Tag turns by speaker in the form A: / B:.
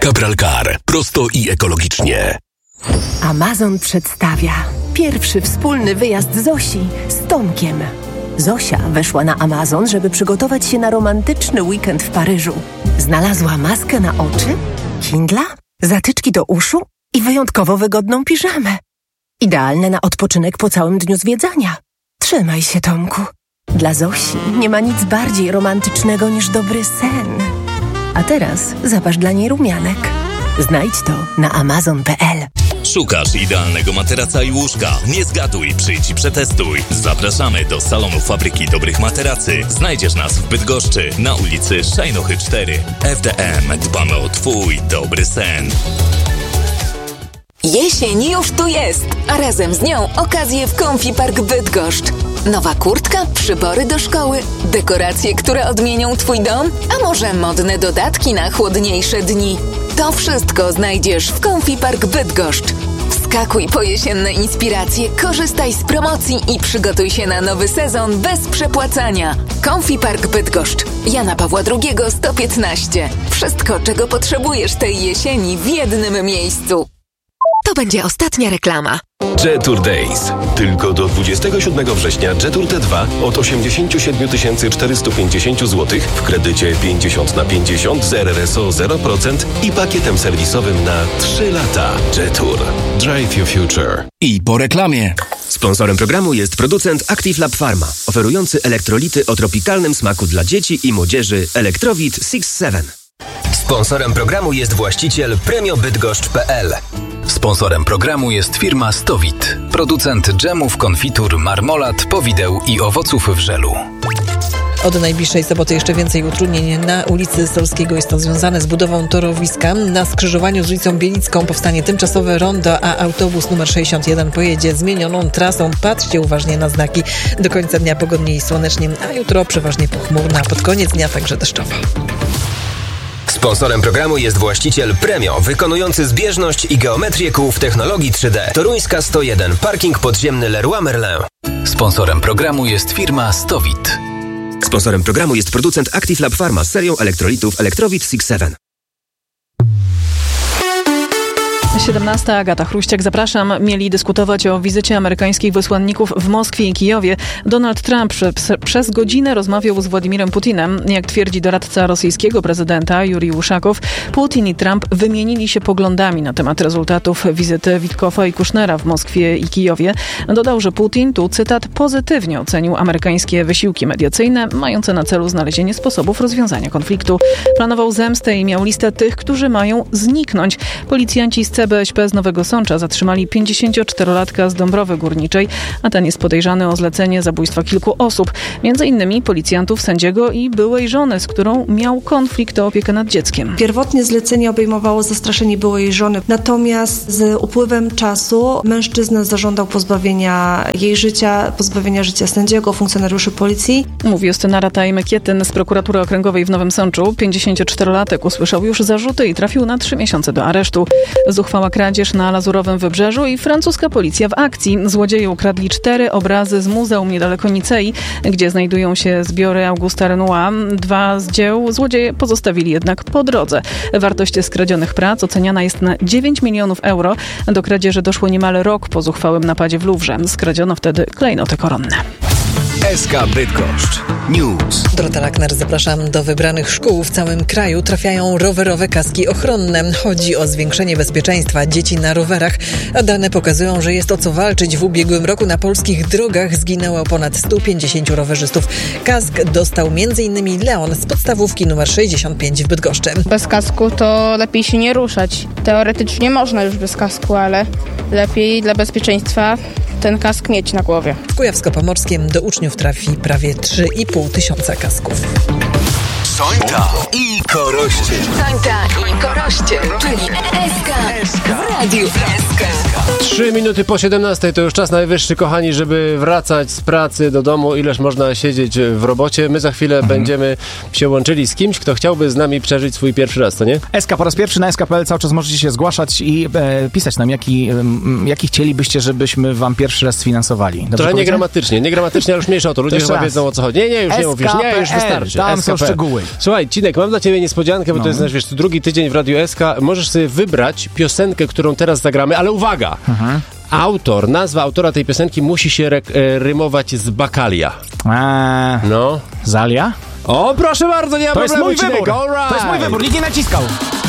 A: Capital Car. Prosto i ekologicznie.
B: Amazon przedstawia pierwszy wspólny wyjazd Zosi z Tomkiem. Zosia weszła na Amazon, żeby przygotować się na romantyczny weekend w Paryżu. Znalazła maskę na oczy, Kindla, zatyczki do uszu i wyjątkowo wygodną piżamę. Idealne na odpoczynek po całym dniu zwiedzania. Trzymaj się, Tomku. Dla Zosi nie ma nic bardziej romantycznego niż dobry sen. A teraz zapasz dla niej rumianek. Znajdź to na amazon.pl.
C: Szukasz idealnego materaca i łóżka? Nie zgaduj, przyjdź i przetestuj. Zapraszamy do salonu Fabryki Dobrych Materacy. Znajdziesz nas w Bydgoszczy na ulicy Szajnochy 4. FDM. Dbamy o Twój dobry sen.
D: Jesień już tu jest, a razem z nią okazje w Comfy Park Bydgoszcz. Nowa kurtka, przybory do szkoły, dekoracje, które odmienią Twój dom, a może modne dodatki na chłodniejsze dni. To wszystko znajdziesz w Comfy Park Bydgoszcz. Wskakuj po jesienne inspiracje, korzystaj z promocji i przygotuj się na nowy sezon bez przepłacania. Comfy Park Bydgoszcz. Jana Pawła II 115. Wszystko, czego potrzebujesz tej jesieni w jednym miejscu.
E: To będzie ostatnia reklama.
F: Jetour Days. Tylko do 27 września Jetour T2 od 87 450 zł w kredycie 50/50 z RRSO 0% i pakietem serwisowym na 3 lata. Jetour. Drive your future.
A: I po reklamie.
G: Sponsorem programu jest producent Active Lab Pharma, oferujący elektrolity o tropikalnym smaku dla dzieci i młodzieży Electrowit 6-7.
H: Sponsorem programu jest właściciel premiobydgoszcz.pl.
I: Sponsorem programu jest firma Stowit, producent dżemów, konfitur, marmolad, powideł i owoców w żelu.
J: Od najbliższej soboty jeszcze więcej utrudnień na ulicy Solskiego. Jest to związane z budową torowiska. Na skrzyżowaniu z ulicą Bielicką powstanie tymczasowe rondo, a autobus numer 61 pojedzie zmienioną trasą. Patrzcie uważnie na znaki. Do końca dnia pogodnie i słonecznie, a jutro przeważnie pochmurno, a pod koniec dnia także deszczowo.
H: Sponsorem programu jest właściciel Premio, wykonujący zbieżność i geometrię kół w technologii 3D. Toruńska 101, parking podziemny Leroy Merlin.
I: Sponsorem programu jest firma Stowit.
G: Sponsorem programu jest producent Active Lab Pharma z serią elektrolitów Electrowit 6-7.
K: 17. Agata Chruściak, zapraszam. Mieli dyskutować o wizycie amerykańskich wysłanników w Moskwie i Kijowie. Donald Trump przez godzinę rozmawiał z Władimirem Putinem. Jak twierdzi doradca rosyjskiego prezydenta Jurij Uszakow, Putin i Trump wymienili się poglądami na temat rezultatów wizyty Witkowa i Kushnera w Moskwie i Kijowie. Dodał, że Putin, tu cytat, pozytywnie ocenił amerykańskie wysiłki mediacyjne mające na celu znalezienie sposobów rozwiązania konfliktu. Planował zemstę i miał listę tych, którzy mają zniknąć. Policjanci z CBŚP z Nowego Sącza zatrzymali 54-latka z Dąbrowy Górniczej, a ten jest podejrzany o zlecenie zabójstwa kilku osób, między innymi policjantów, sędziego i byłej żony, z którą miał konflikt o opiekę nad dzieckiem.
L: Pierwotnie zlecenie obejmowało zastraszenie byłej żony, natomiast z upływem czasu mężczyzna zażądał pozbawienia jej życia, pozbawienia życia sędziego, funkcjonariuszy policji.
K: Mówi Justyna Rataj-Mekietyn z Prokuratury Okręgowej w Nowym Sączu. 54-latek usłyszał już zarzuty i trafił na 3 miesiące do aresztu. Zuchwała kradzież na Lazurowym Wybrzeżu i francuska policja w akcji. Złodzieje ukradli 4 obrazy z muzeum niedaleko Nicei, gdzie znajdują się zbiory Augusta Renoira. 2 z dzieł złodzieje pozostawili jednak po drodze. Wartość skradzionych prac oceniana jest na 9 milionów euro. Do kradzieży doszło niemal rok po zuchwałym napadzie w Luwrze. Skradziono wtedy klejnoty koronne.
I: SK Bydgoszcz News.
J: Dorota Lackner, zapraszam. Do wybranych szkół w całym kraju trafiają rowerowe kaski ochronne. Chodzi o zwiększenie bezpieczeństwa dzieci na rowerach, a dane pokazują, że jest o co walczyć. W ubiegłym roku na polskich drogach zginęło ponad 150 rowerzystów. Kask dostał m.in. Leon z podstawówki numer 65 w Bydgoszczy.
M: Bez kasku to lepiej się nie ruszać. Teoretycznie można już bez kasku, ale lepiej dla bezpieczeństwa ten kask mieć na głowie.
J: W Kujawsko-Pomorskiem do uczniów trafi prawie 3,5 tysiąca kasków.
I: Sońta i Koroście.
D: Sońta i Koroście, czyli SK w Radiu SK.
N: 3 minuty po 17 to już czas najwyższy, kochani, żeby wracać z pracy do domu. Ileż można siedzieć w robocie. My za chwilę będziemy się łączyli z kimś, kto chciałby z nami przeżyć swój pierwszy raz, co nie?
O: SK po raz pierwszy na SK.pl cały czas możecie się zgłaszać i pisać nam, jaki chcielibyście, żebyśmy wam pierwszy raz sfinansowali.
N: Trochę niegramatycznie, ale już mniejsza o to. Ludzie chyba wiedzą, o co chodzi. Nie, już nie mówisz. Nie, już wystarczy.
O: Tam są szczegóły.
N: Słuchaj, Cinek, mam dla ciebie niespodziankę, bo to jest nasz, wiesz, drugi tydzień w Radiu SK. Możesz sobie wybrać piosenkę, którą teraz zagramy, ale uwaga! Nazwa autora tej piosenki musi się rymować z bakalia.
O: No. Zalia?
N: O, proszę bardzo, nie ma problemu, Cinek.
O: To jest mój wybór, nikt nie naciskał.